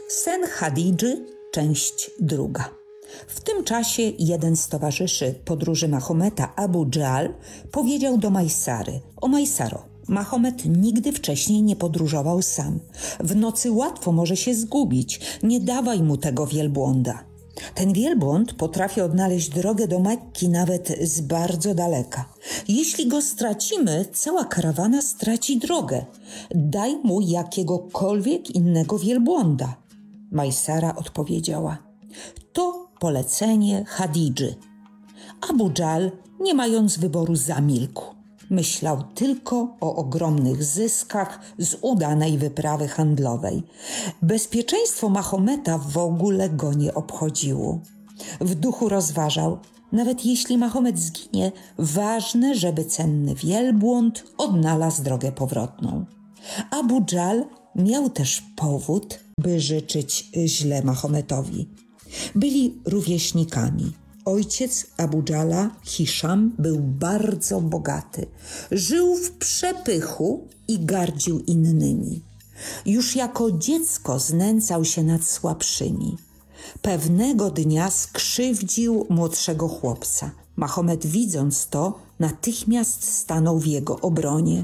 Sen Chadidży, część 2. W tym czasie jeden z towarzyszy podróży Mahometa, Abu Dżal, powiedział do Majsary: O Majsaro, Mahomet nigdy wcześniej nie podróżował sam. W nocy łatwo może się zgubić. Nie dawaj mu tego wielbłąda. Ten wielbłąd potrafi odnaleźć drogę do Mekki nawet z bardzo daleka. Jeśli go stracimy, cała karawana straci drogę. Daj mu jakiegokolwiek innego wielbłąda. Majsara odpowiedziała: To polecenie Chadidży. Abu Dżal, nie mając wyboru, zamilkł. Myślał tylko o ogromnych zyskach z udanej wyprawy handlowej. Bezpieczeństwo Mahometa w ogóle go nie obchodziło. W duchu rozważał: nawet jeśli Mahomet zginie, ważne, żeby cenny wielbłąd odnalazł drogę powrotną. Abu Dżal miał też powód, by życzyć źle Mahometowi. Byli rówieśnikami. Ojciec Abu Dżala, Hiszam, był bardzo bogaty. Żył w przepychu i gardził innymi. Już jako dziecko znęcał się nad słabszymi. Pewnego dnia skrzywdził młodszego chłopca. Mahomet, widząc to, natychmiast stanął w jego obronie.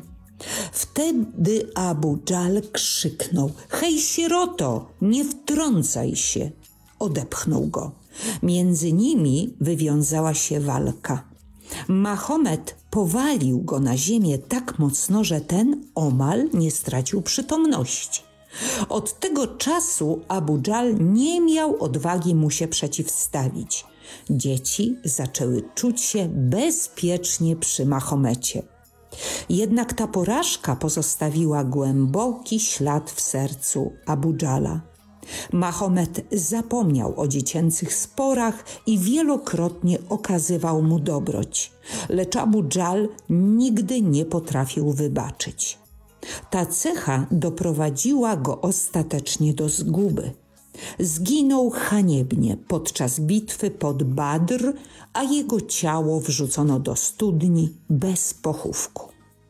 Wtedy Abu Dżal krzyknął: Hej, sieroto, nie wtrącaj się! Odepchnął go. Między nimi wywiązała się walka. Mahomet powalił go na ziemię tak mocno, że ten omal nie stracił przytomności. Od tego czasu Abu Dżal nie miał odwagi mu się przeciwstawić. Dzieci zaczęły czuć się bezpiecznie przy Mahomecie. Jednak ta porażka pozostawiła głęboki ślad w sercu Abu Dżala. Mahomet zapomniał o dziecięcych sporach i wielokrotnie okazywał mu dobroć, lecz Abu Dżal nigdy nie potrafił wybaczyć. Ta cecha doprowadziła go ostatecznie do zguby. Zginął haniebnie podczas bitwy pod Badr, a jego ciało wrzucono do studni bez pochówku.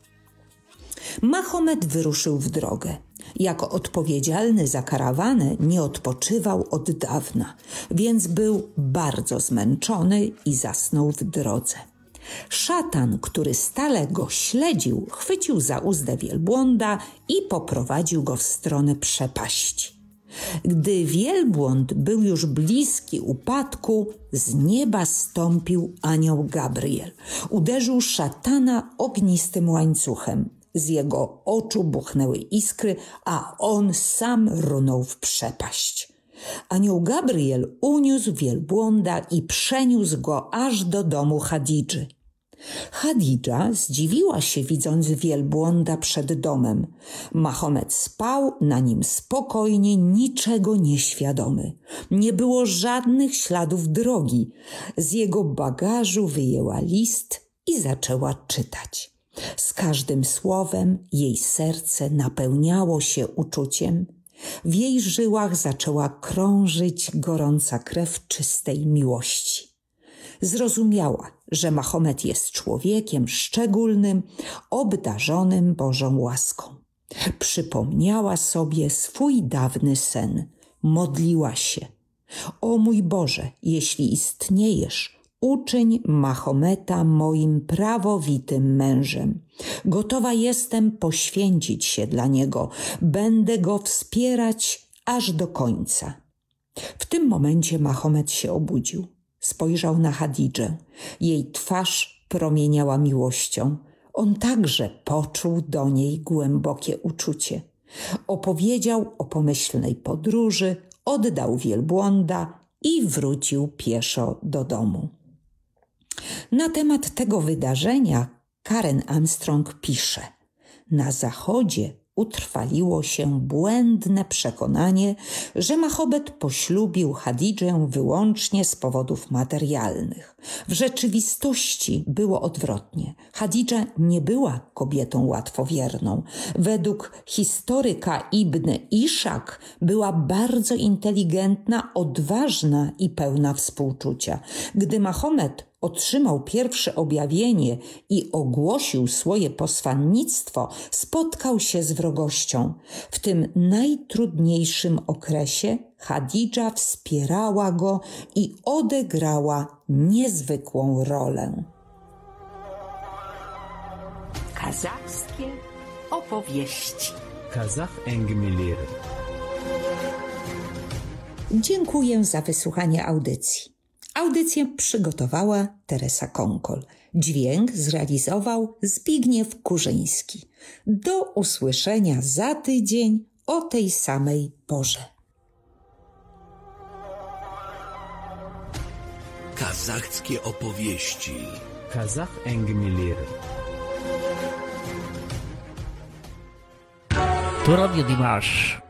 Mahomet wyruszył w drogę. Jako odpowiedzialny za karawanę nie odpoczywał od dawna, więc był bardzo zmęczony i zasnął w drodze. Szatan, który stale go śledził, chwycił za uzdę wielbłąda i poprowadził go w stronę przepaści. Gdy wielbłąd był już bliski upadku, z nieba zstąpił anioł Gabriel. Uderzył szatana ognistym łańcuchem. Z jego oczu buchnęły iskry, a on sam runął w przepaść. Anioł Gabriel uniósł wielbłąda i przeniósł go aż do domu Chadidży. Chadidża zdziwiła się, widząc wielbłąda przed domem. Mahomet spał na nim spokojnie, niczego nieświadomy. Nie było żadnych śladów drogi. Z jego bagażu wyjęła list i zaczęła czytać. Z każdym słowem jej serce napełniało się uczuciem. W jej żyłach zaczęła krążyć gorąca krew czystej miłości. Zrozumiała, że Mahomet jest człowiekiem szczególnym, obdarzonym Bożą łaską. Przypomniała sobie swój dawny sen. Modliła się: O mój Boże, jeśli istniejesz, uczyń Mahometa moim prawowitym mężem. Gotowa jestem poświęcić się dla niego. Będę go wspierać aż do końca. W tym momencie Mahomet się obudził. Spojrzał na Chadidżę. Jej twarz promieniała miłością. On także poczuł do niej głębokie uczucie. Opowiedział o pomyślnej podróży, oddał wielbłąda i wrócił pieszo do domu. Na temat tego wydarzenia Karen Armstrong pisze: Na Zachodzie utrwaliło się błędne przekonanie, że Mahomet poślubił Chadidżę wyłącznie z powodów materialnych. W rzeczywistości było odwrotnie. Chadidża nie była kobietą łatwowierną. Według historyka Ibn Iszak była bardzo inteligentna, odważna i pełna współczucia. Gdy Mahomet otrzymał pierwsze objawienie i ogłosił swoje posłannictwo, spotkał się z wrogością. W tym najtrudniejszym okresie Chadidża wspierała go i odegrała niezwykłą rolę. Kazachskie opowieści. Kazakh әңгімелері. Dziękuję za wysłuchanie audycji. Audycję przygotowała Teresa Konkol. Dźwięk zrealizował Zbigniew Kurzyński. Do usłyszenia za tydzień o tej samej porze. Kazachskie opowieści. Kazakh әңгімелері. To Radio Dimash.